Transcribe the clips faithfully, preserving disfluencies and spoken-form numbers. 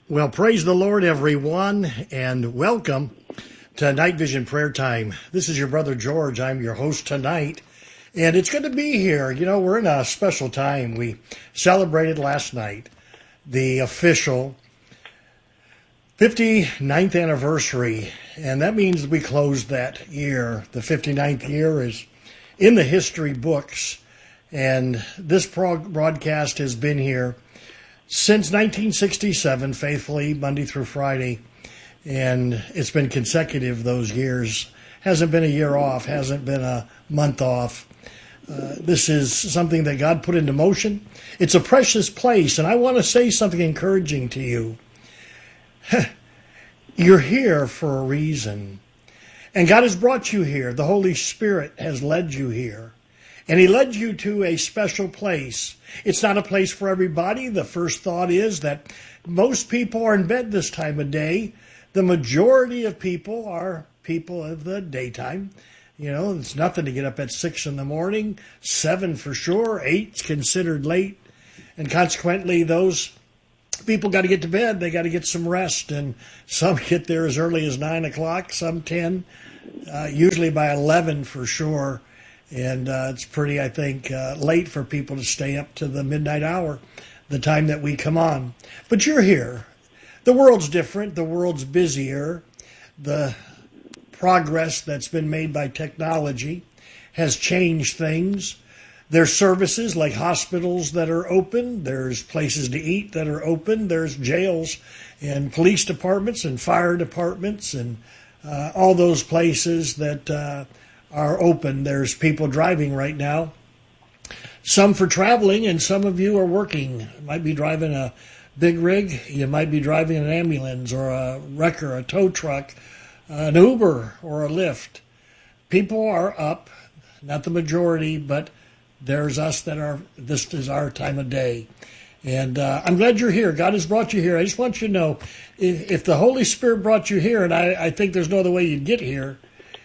Well, praise the Lord, everyone, and welcome to Night Vision Prayer Time. This is your brother George. I'm your host tonight, and it's good to be here. You know, we're in a special time. We celebrated last night the official fifty-ninth anniversary, and that means we closed that year. The fifty-ninth year is in the history books, and this broadcast has been here since nineteen sixty-seven, faithfully, Monday through Friday, and it's been consecutive those years. Hasn't been a year off, hasn't been a month off. Uh, this is something that God put into motion. It's a precious place, and I want to say something encouraging to you. You're here for a reason, and God has brought you here. The Holy Spirit has led you here. And he led you to a special place. It's not a place for everybody. The first thought is that most people are in bed this time of day. The majority of people are people of the daytime. You know, it's nothing to get up at six in the morning, seven for sure, eight's considered late. And consequently, those people got to get to bed. They got to get some rest. And some get there as early as nine o'clock, some ten, uh, usually by eleven for sure. And uh, it's pretty, I think, uh, late for people to stay up to the midnight hour, the time that we come on. But you're here. The world's different. The world's busier. The progress that's been made by technology has changed things. There's services like hospitals that are open. There's places to eat that are open. There's jails and police departments and fire departments and uh, all those places that Uh, are open. There's people driving right now, some for traveling, and some of you are working. You might be driving a big rig, you might be driving an ambulance or a wrecker, a tow truck, an Uber or a Lyft. People are up, not the majority, but there's us that are, this is our time of day. And uh, I'm glad you're here. God has brought you here. I just want you to know, if, if the Holy Spirit brought you here, and I, I think there's no other way you'd get here,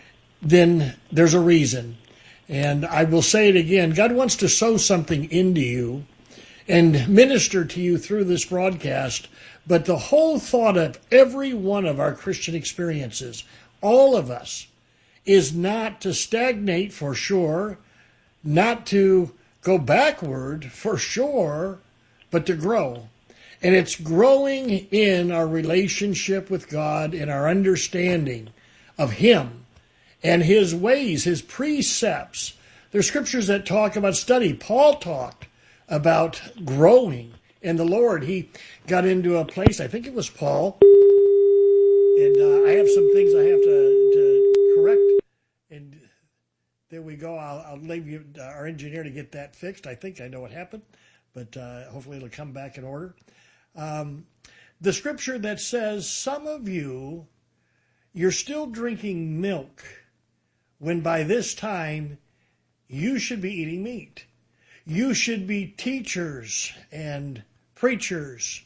then there's a reason. And I will say it again, God wants to sow something into you and minister to you through this broadcast. But the whole thought of every one of our Christian experiences, all of us, is not to stagnate for sure, not to go backward for sure, but to grow. And it's growing in our relationship with God and our understanding of Him and His ways, His precepts. There's scriptures that talk about study. Paul talked about growing in the Lord. He got into a place, I think it was Paul, and uh, I have some things I have to, to correct. And there we go. I'll, I'll leave you, uh, our engineer, to get that fixed. I think I know what happened, but uh, hopefully it'll come back in order. Um, the scripture that says, some of you, you're still drinking milk, when by this time you should be eating meat. You should be teachers and preachers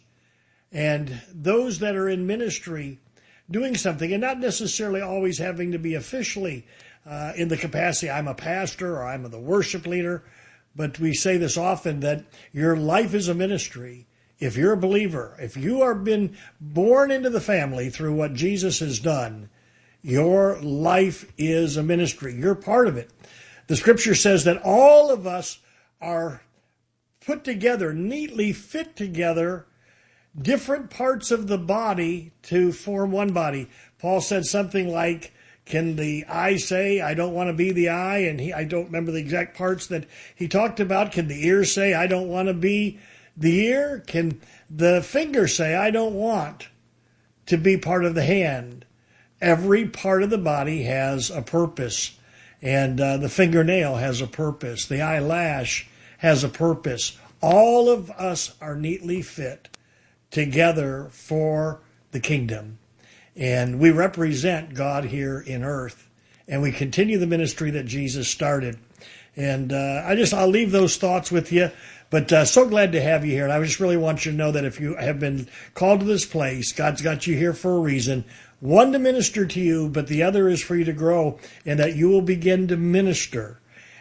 and those that are in ministry doing something, and not necessarily always having to be officially uh, in the capacity, I'm a pastor or I'm the worship leader, but we say this often, that your life is a ministry. If you're a believer, if you are been born into the family through what Jesus has done, your life is a ministry. You're part of it. The scripture says that all of us are put together, neatly fit together, different parts of the body to form one body. Paul said something like, can the eye say, I don't want to be the eye? And he, I don't remember the exact parts that he talked about. Can the ear say, I don't want to be the ear? Can the finger say, I don't want to be part of the hand? Every part of the body has a purpose, and uh, the fingernail has a purpose. The eyelash has a purpose. All of us are neatly fit together for the kingdom, and we represent God here in earth, and we continue the ministry that Jesus started. And uh, I just, I'll leave those thoughts with you. But uh, so glad to have you here. And I just really want you to know that if you have been called to this place, God's got you here for a reason. One, to minister to you, but the other is for you to grow, and that you will begin to minister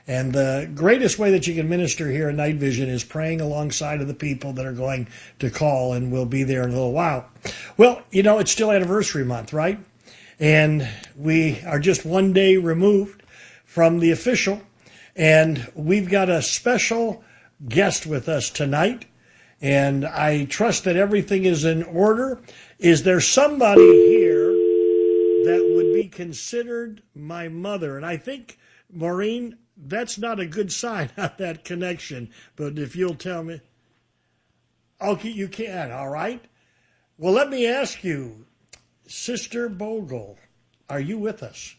And the greatest way that you can minister here at Night Vision is praying alongside of the people that are going to call, and we'll be there in a little while. Well, you know, it's still anniversary month, right? And we are just one day removed from the official, and we've got a special guest with us tonight, and I trust that everything is in order. Is there somebody here that would be considered my mother? And I think, Maureen, that's not a good sign on that connection, but if you'll tell me. Okay, you can, all right. Well, let me ask you, Sister Bogle, are you with us?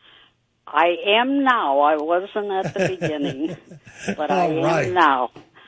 I am now. I wasn't at the beginning, but I am right. now.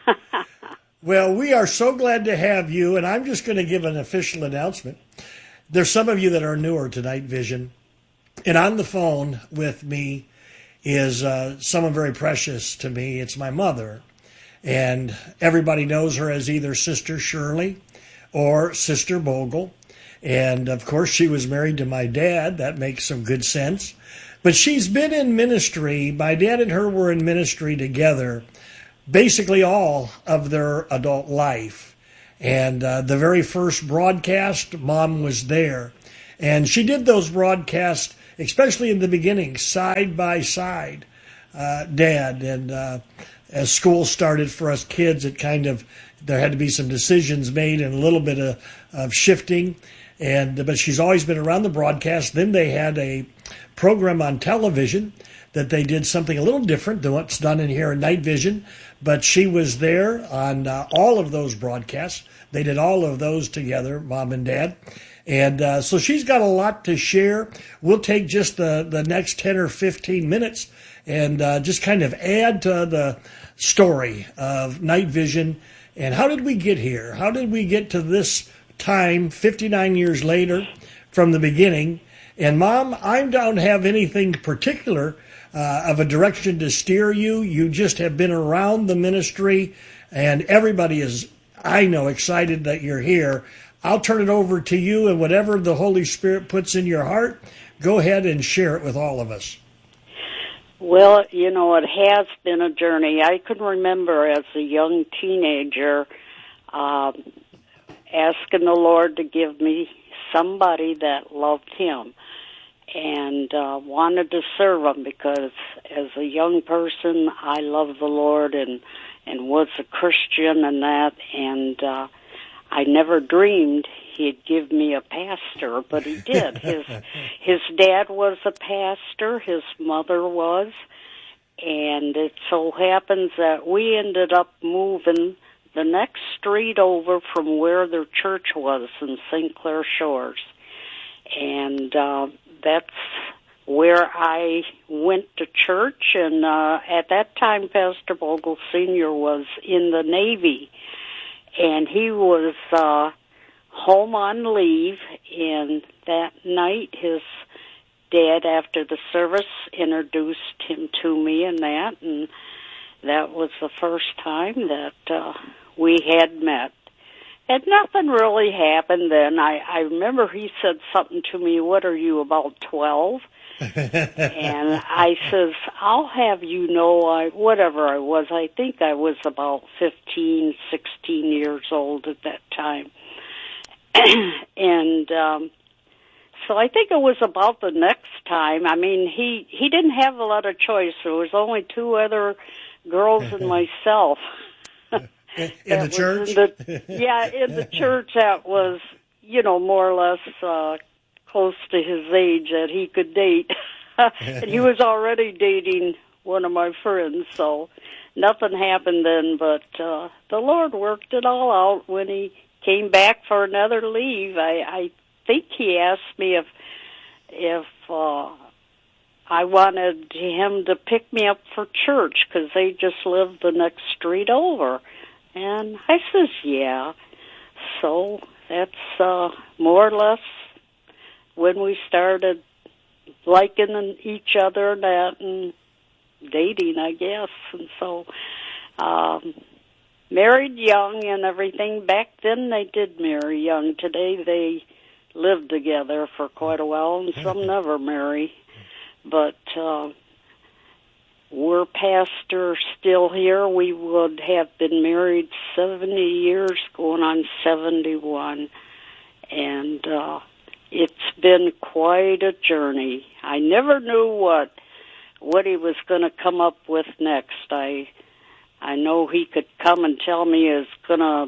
Well, we are so glad to have you, and I'm just going to give an official announcement. There's some of you that are newer to Night Vision, and on the phone with me is uh, someone very precious to me. It's my mother, and everybody knows her as either Sister Shirley or Sister Bogle, and of course she was married to my dad. That makes some good sense. But she's been in ministry. My dad and her were in ministry together basically all of their adult life. And uh, the very first broadcast, Mom was there. And she did those broadcasts, especially in the beginning, side by side, uh, Dad. And uh, as school started for us kids, it kind of, there had to be some decisions made and a little bit of, of shifting. And but she's always been around the broadcast. Then they had a program on television that they did something a little different than what's done in here in Night Vision. But she was there on uh, all of those broadcasts. They did all of those together, Mom and Dad. And uh, so she's got a lot to share. We'll take just the, the next ten or fifteen minutes and uh, just kind of add to the story of Night Vision. And how did we get here? How did we get to this time, fifty-nine years later, from the beginning? And Mom, I don't have anything particular uh, of a direction to steer you. You just have been around the ministry, and everybody is, I know, excited that you're here. I'll turn it over to you, and whatever the Holy Spirit puts in your heart, go ahead and share it with all of us. Well, you know, it has been a journey. I can remember as a young teenager um, asking the Lord to give me somebody that loved Him and uh, wanted to serve Him, because as a young person, I loved the Lord and, and was a Christian and that, and uh, I never dreamed He'd give me a pastor, but He did. His his dad was a pastor, his mother was, and it so happens that we ended up moving the next street over from where their church was in Saint Clair Shores. And uh, that's where I went to church, and uh, at that time Pastor Bogle Senior was in the Navy, and he was uh, home on leave, and that night his dad, after the service, introduced him to me and that, and that was the first time that uh, we had met. And nothing really happened then. I, I remember he said something to me, "What are you, about twelve?" And I says, "I'll have you know, I whatever I was, I think I was about fifteen, sixteen years old at that time." and um, so I think it was about the next time. I mean, he, he didn't have a lot of choice. There was only two other girls and myself. In the church? In the, yeah, in the church that was, you know, more or less uh, close to his age that he could date. And he was already dating one of my friends, so nothing happened then. But uh, the Lord worked it all out when He came back for another leave. I, I think He asked me if if uh, I wanted Him to pick me up for church, because they just lived the next street over. And I says, yeah. So that's uh, more or less when we started liking each other and that, and dating, I guess. And so um, married young and everything. Back then they did marry young. Today they live together for quite a while, and some never marry. But uh, were pastor still here, we would have been married seventy years, going on seventy-one. And uh, it's been quite a journey. I never knew what what he was going to come up with next. I I know he could come and tell me he's going to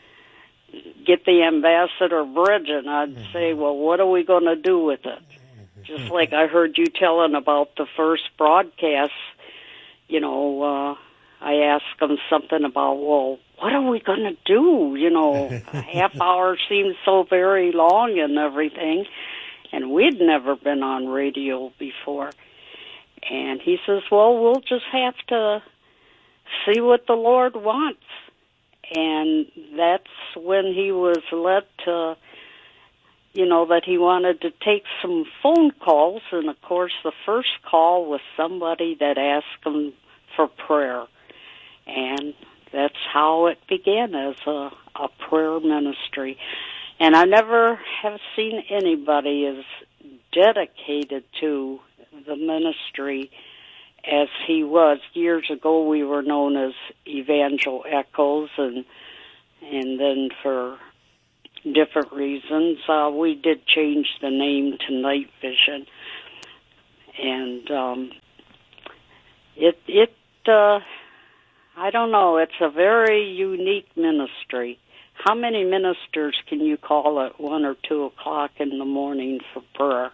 get the Ambassador Bridge, and I'd mm-hmm. say, well, what are we going to do with it? Mm-hmm. Just like I heard you telling about the first broadcast, you know, uh, I asked him something about, well, what are we going to do? You know, a half hour seems so very long and everything, and we'd never been on radio before. And he says, well, we'll just have to see what the Lord wants. And that's when he was led to, you know, that he wanted to take some phone calls. And, of course, the first call was somebody that asked him for prayer. And that's how it began, as a, a prayer ministry. And I never have seen anybody as dedicated to the ministry as he was. Years ago, we were known as Evangel Echoes, and and then for different reasons, uh, we did change the name to Night Vision. And um, it it uh, I don't know. It's a very unique ministry. How many ministers can you call at one or two o'clock in the morning for prayer?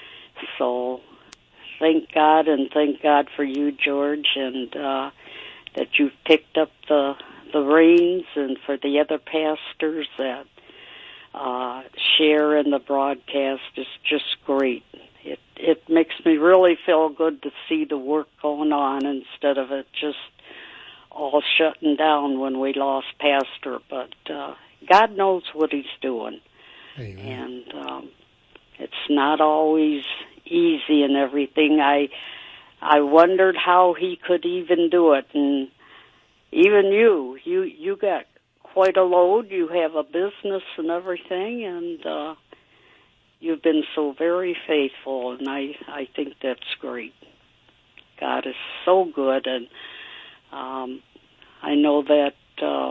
So thank God, and thank God for you, George, and uh, that you've picked up the the reins, and for the other pastors that uh, share in the broadcast. Is just great. It it makes me really feel good to see the work going on instead of it just all shutting down when we lost pastor. But uh, God knows what he's doing. Amen. And um, it's not always easy and everything. I I wondered how he could even do it. And even you, you you got quite a load. You have a business and everything, and uh, you've been so very faithful, and I, I think that's great. God is so good, and um, I know that, uh,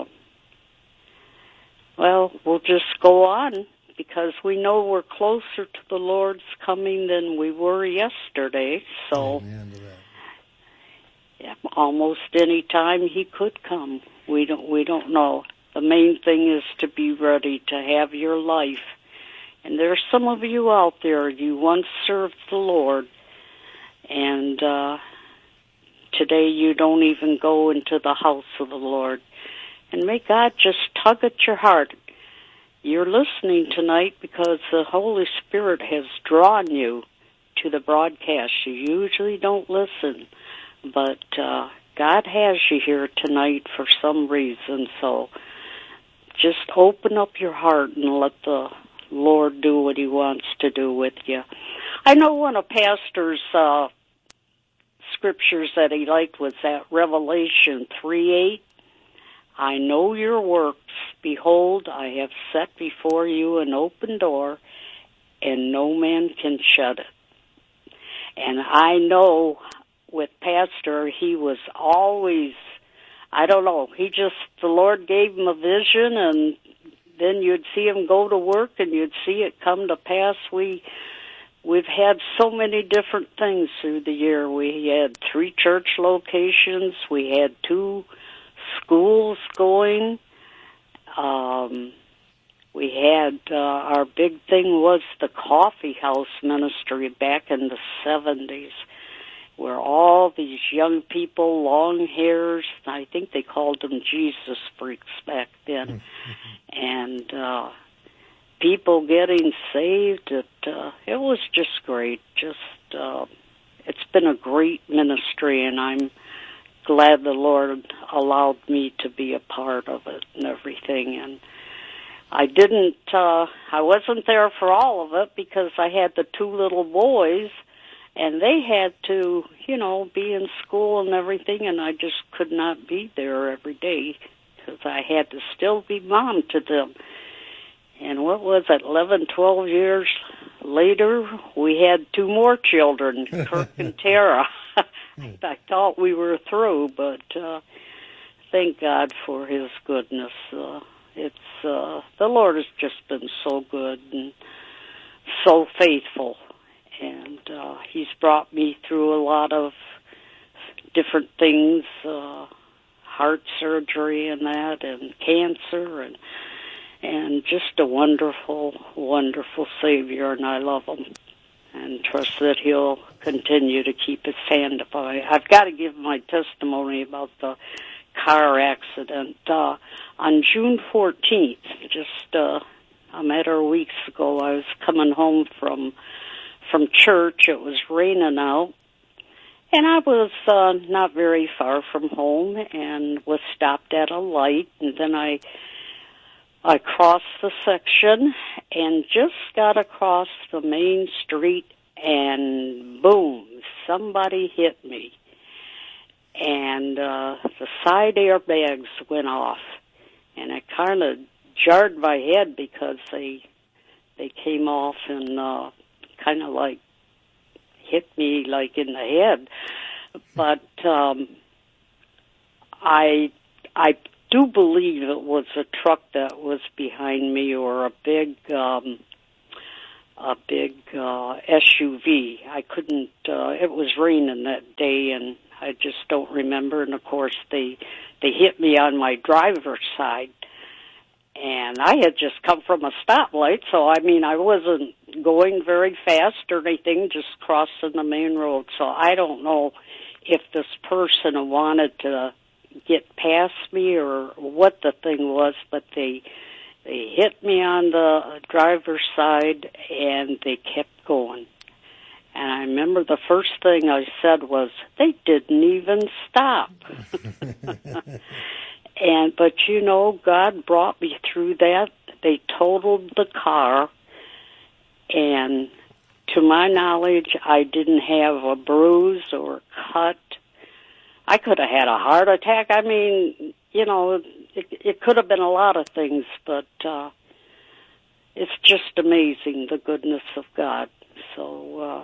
well, we'll just go on, because we know we're closer to the Lord's coming than we were yesterday. So, Amen to that. Yeah, almost any time he could come. We don't we don't know. The main thing is to be ready to have your life. And there's some of you out there, you once served the Lord, and uh, today you don't even go into the house of the Lord. And may God just tug at your heart. You're listening tonight because the Holy Spirit has drawn you to the broadcast. You usually don't listen, but uh, God has you here tonight for some reason. So just open up your heart and let the Lord do what he wants to do with you. I know one of Pastor's uh, scriptures that he liked was that Revelation three eight. I know your works. Behold, I have set before you an open door, and no man can shut it. And I know with Pastor, he was always, I don't know, he just, the Lord gave him a vision, and then you'd see him go to work, and you'd see it come to pass. We, we've had so many different things through the year. We had three church locations. We had two schools going. Um, we had, uh, our big thing was the coffee house ministry back in the seventies, where all these young people, long hairs, I think they called them Jesus freaks back then, mm-hmm. and uh, people getting saved. It, uh, it was just great. Just uh, it's been a great ministry, and I'm glad the Lord allowed me to be a part of it and everything. And I didn't, uh, I wasn't there for all of it because I had the two little boys, and they had to, you know, be in school and everything, and I just could not be there every day because I had to still be mom to them. And what was it, eleven, twelve years later, we had two more children, Kirk and Tara. Hmm. I thought we were through, but uh, thank God for His goodness. Uh, it's uh, the Lord has just been so good and so faithful, and uh, He's brought me through a lot of different things, uh, heart surgery and that, and cancer, and and just a wonderful, wonderful Savior, and I love Him and trust that He'll continue to keep His hand upon. I've got to give my testimony about the car accident. Uh, on June fourteenth, just uh, a matter of weeks ago, I was coming home from from church. It was raining out, and I was uh, not very far from home and was stopped at a light, and then I I crossed the section and just got across the main street, and boom, somebody hit me. And uh, the side airbags went off, and it kind of jarred my head because they they came off and uh, kind of like hit me like in the head. But um, I I do believe it was a truck that was behind me, or a big um, a big uh, S U V. I couldn't. Uh, it was raining that day, and I just don't remember. And of course, they they hit me on my driver's side, and I had just come from a stoplight, so I mean, I wasn't going very fast or anything, just crossing the main road. So I don't know if this person wanted to get past me or what the thing was, but they they hit me on the driver's side, and they kept going. And I remember the first thing I said was, they didn't even stop. And but you know, God brought me through that. They totaled the car, and to my knowledge, I didn't have a bruise or a cut. I could have had a heart attack. I mean, you know, it, it could have been a lot of things, but uh, it's just amazing, the goodness of God. So uh,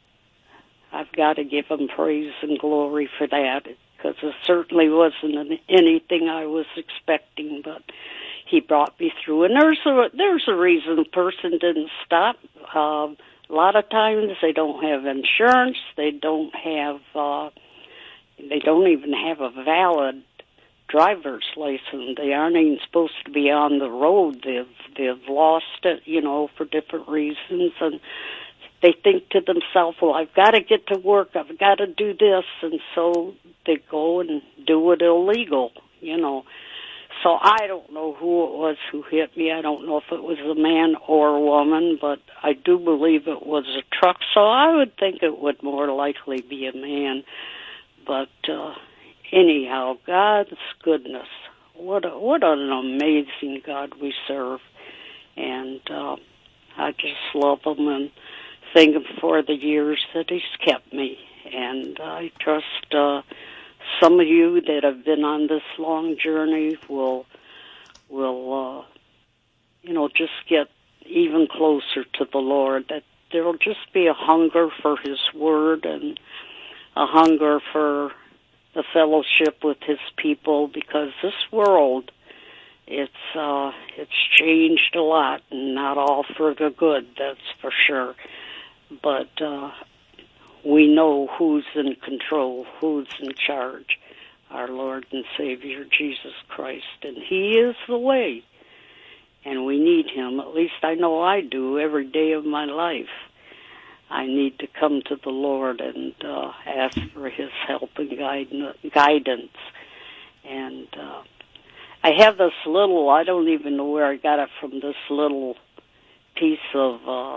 I've got to give Him praise and glory for that, because it certainly wasn't anything I was expecting, but He brought me through. And there's a, there's a reason the person didn't stop. Uh, a lot of times they don't have insurance. They don't have... Uh, They don't even have a valid driver's license. They aren't even supposed to be on the road. They've they've lost it, you know, for different reasons, and they think to themselves, "Well, I've got to get to work. I've got to do this," and so they go and do it illegal, you know. So I don't know who it was who hit me. I don't know if it was a man or a woman, but I do believe it was a truck. So I would think it would more likely be a man. But uh, anyhow, God's goodness, what a, what an amazing God we serve, and uh, I just love Him and thank Him for the years that He's kept me. And I trust uh, some of you that have been on this long journey will will uh, you know just get even closer to the Lord. That there will just be a hunger for His Word and a hunger for the fellowship with His people, because this world, it's uh, it's changed a lot, and not all for the good, that's for sure. But uh, we know who's in control, who's in charge, our Lord and Savior, Jesus Christ, and He is the way, and we need Him. At least I know I do every day of my life. I need to come to the Lord and uh, ask for His help and guidance. And uh, I have this little, I don't even know where I got it from, this little piece of uh,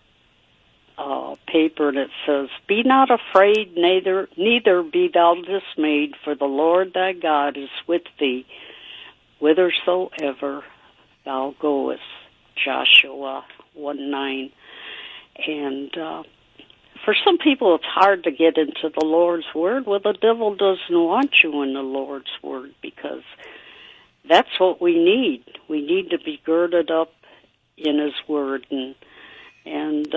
uh, paper, and it says, "Be not afraid, neither, neither be thou dismayed, for the Lord thy God is with thee, whithersoever thou goest." Joshua one nine. And uh, for some people, it's hard to get into the Lord's Word. Well, the devil doesn't want you in the Lord's Word, because that's what we need. We need to be girded up in His Word. And, and uh,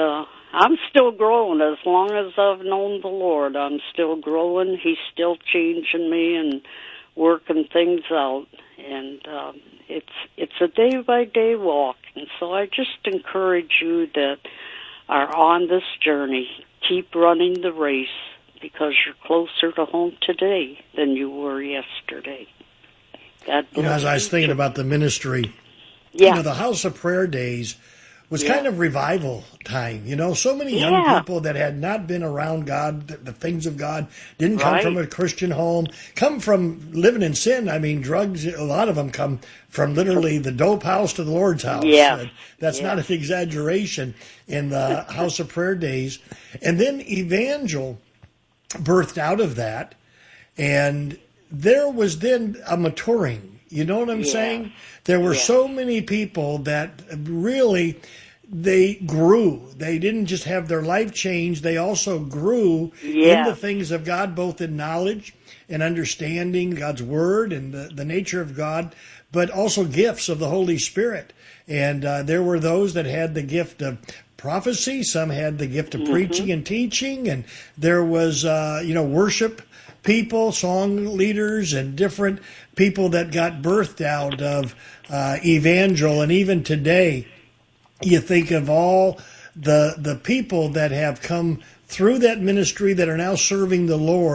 I'm still growing. As long as I've known the Lord, I'm still growing. He's still changing me and working things out. And um, it's it's a day-by-day walk. And so I just encourage you that are on this journey, keep running the race, because you're closer to home today than you were yesterday. God bless You know, as I was thinking you. about the ministry, Yeah. you know, the House of Prayer days was Yeah. kind of revival time. You know, so many young Yeah. people that had not been around God, the, the things of God, didn't come Right. from a Christian home, come from living in sin. I mean, drugs, a lot of them come from literally the dope house to the Lord's house. Yeah. Uh, That's Yeah. not an exaggeration in the House of Prayer days. And then Evangel birthed out of that. And there was then a maturing. You know what I'm Yeah. saying? There were Yeah. so many people that really, they grew. They didn't just have their life changed. They also grew Yeah. in the things of God, both in knowledge and understanding God's word and the, the nature of God, but also gifts of the Holy Spirit. And uh, there were those that had the gift of prophecy. Some had the gift of Mm-hmm. preaching and teaching. And there was, uh, you know, worship people, song leaders, and different people that got birthed out of uh, Evangel. And even today, you think of all the the people that have come through that ministry that are now serving the Lord.